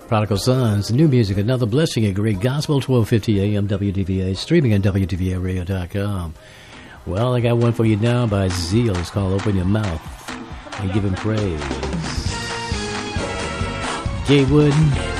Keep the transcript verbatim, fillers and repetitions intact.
Prodigal Sons, new music, another blessing, a great gospel, twelve fifty A M W D V A, streaming on W D V A radio dot com. Well, I got one for you now by Zeal. It's called Open Your Mouth and Give Him Praise. Gatewood.